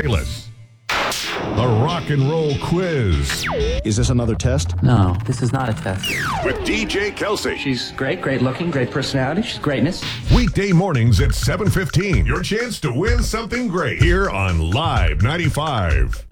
Payless. The Rock and Roll Quiz. Is this another test? No, this is not a test. With DJ Kelsey. She's great looking, great personality. She's greatness. Weekday mornings at 7:15. Your chance to win something great here on Live 95.